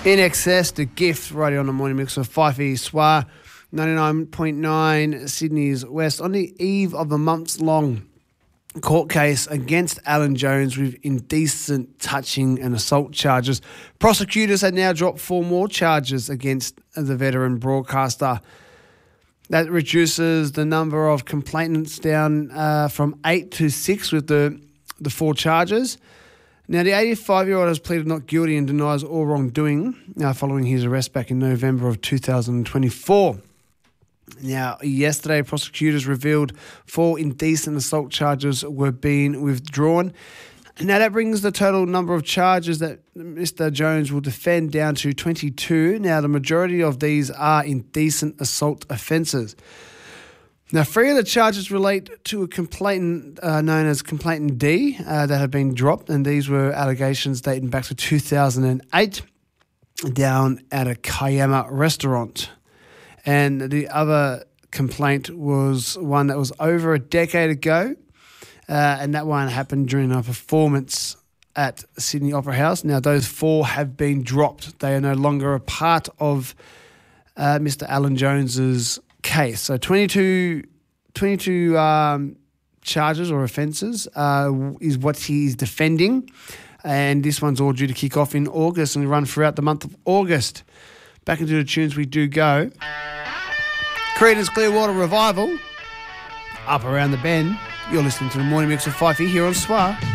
In Excess, The Gift, right here on the morning mix of Fifey Swar, 99.9 Sydney's West, on the eve of a months-long court case against Alan Jones with indecent touching and assault charges. Prosecutors have now dropped 4 more charges against the veteran broadcaster. That reduces the number of complainants down from 8 to 6 with the 4 charges. Now, the 85-year-old has pleaded not guilty and denies all wrongdoing following his arrest back in November of 2024. Now, yesterday, prosecutors revealed 4 indecent assault charges were being withdrawn. Now, that brings the total number of charges that Mr. Jones will defend down to 22. Now, the majority of these are indecent assault offences. Now, 3 of the charges relate to a complainant known as Complainant D that have been dropped, and these were allegations dating back to 2008 down at a Kiama restaurant. And the other complaint was one that was over a decade ago, and that one happened during a performance at Sydney Opera House. Now, those 4 have been dropped. They are no longer a part of Mr. Alan Jones's case. So 22 charges or offences is what he is defending, and this one's all due to kick off in August and run throughout the month of August. Back into the tunes we do go. Creedence Clearwater Revival, Up Around the Bend. You're listening to the Morning Mix of Fifey here on SWAR.